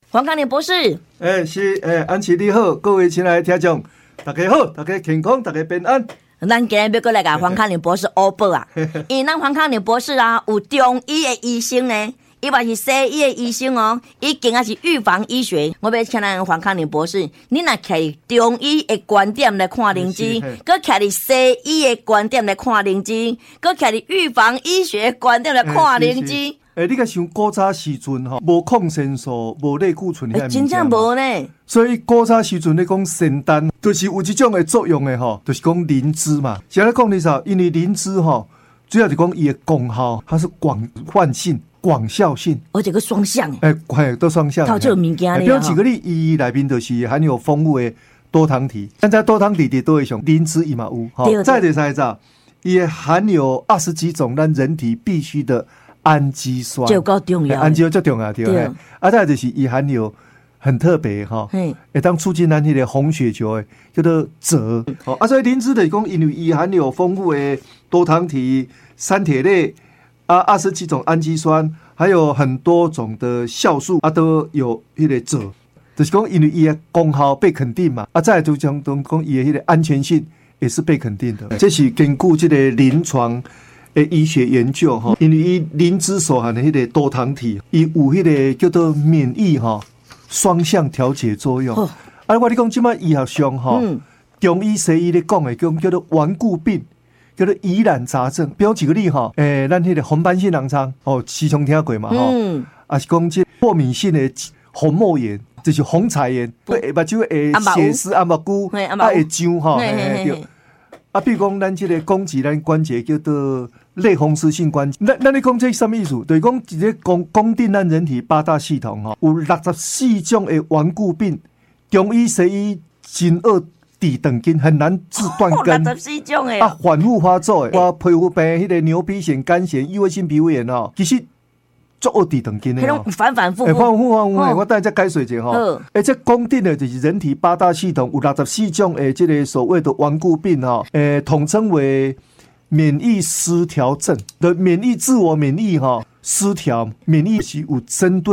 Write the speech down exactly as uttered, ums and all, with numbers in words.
黄康年博士， 哎、欸，是哎、欸，安琪你好，各位亲爱的听众，大家好，大家健康，大家平安。 咱今日要过来甲黄康年博士欧报啊，因为咱黄康年博士啊，有中医的医生呢，伊嘛是西医的医生哦，伊竟然是预防医学。我要请咱黄康年博士，你若徛中医的观点来看灵芝，搁徛伫西医的观点来看灵芝，搁徛伫预防医学的观点来看灵芝。 诶、欸，你甲想古早时阵吼，无抗生素，无类固醇遐物件， 真正无呢。 所以古早时阵咧讲仙丹，就是有这种诶作用诶吼，就是讲灵芝嘛。现在讲的啥？因为灵芝吼，主要是讲伊诶功效，它是广泛性、广效性， 而且个双向诶，诶，都双向。 套这物件咧， 比如举个例，伊内面就是含有丰富诶多糖体，现在多糖体伫倒位上，灵芝伊嘛有。吼，再者啥子？伊含有二十几种咱人体必须的氨基酸， 就够重要， 氨基酸最重要对。对啊，再就是伊含有很特别哈，会当促进咱迄个红血球诶，叫做锗。哦，啊，所以灵芝的讲，因为伊含有丰富的多糖体、三铁类啊，二十几种氨基酸，还有很多种的酵素啊，都有迄个锗，就是讲因为伊的功效被肯定嘛。啊，再来就讲讲伊的迄个安全性也是被肯定的。这是根据这个临床诶医学研究哈，因为伊灵芝所含的迄个多糖体，伊有迄个叫做免疫哈双向调节作用。哦、啊，我你讲即摆医学上哈，嗯、中医西医咧讲的叫叫做顽固病，叫做疑难杂症。比如举个例哈，诶、欸，咱迄个红斑性狼疮哦，时常听过嘛哈，嗯、啊是讲即过敏性的红膜炎，就是红彩炎，对，目睭会血丝啊目菇啊会痒哈，对。啊，比如讲，咱这个攻击咱关节叫做类风湿性关节。那那你讲这什么意思？就是讲直接讲讲定咱人体八大系统吼，有六十四种的顽固病，中医西医真二地等根很难治断根。 六十四种的啊，反复发作的，我皮肤病、迄个牛皮癣、肝癣、异位性皮肤炎哦，其实。做二地等根的哦， 反反复复， 反反复复，我带再解释一下哈。而且讲定的就是人体八大系统有六十四种诶，这个所谓的顽固病哈，诶，统称为免疫失调症的免疫自我免疫哈失调，免疫是有针对。